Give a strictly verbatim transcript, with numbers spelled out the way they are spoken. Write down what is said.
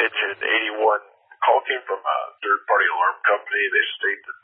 Engine eighty-one call came from a third-party alarm company. They state that